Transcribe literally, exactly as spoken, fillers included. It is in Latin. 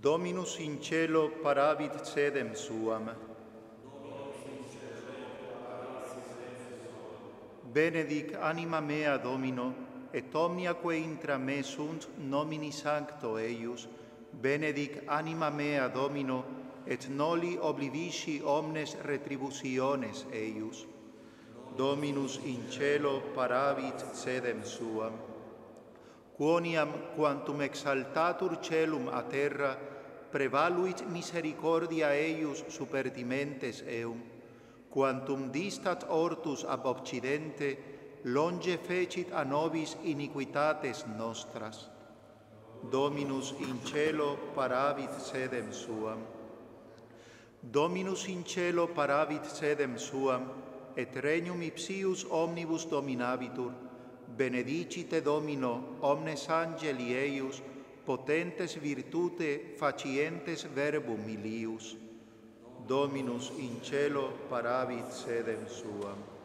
Dominus in cielo paravit sedem suam. Benedic anima mea Domino, et omniaque intra me sunt nomini sancto eius, benedic anima mea Domino, et noli oblivisci omnes retributiones eius. Dominus in cielo paravit sedem suam. Quoniam quantum exaltatur celum a terra, prevaluit misericordia eius super dimentes eum, quantum distat ortus ab occidente, longe fecit a nobis iniquitates nostras. Dominus in cielo paravit sedem suam. Dominus in cielo paravit sedem suam, et regnum ipsius omnibus dominabitur, benedicite Domino omnes angeli eius, potentes virtute facientes verbum ilius. Dominus in cielo paravit sedem suam.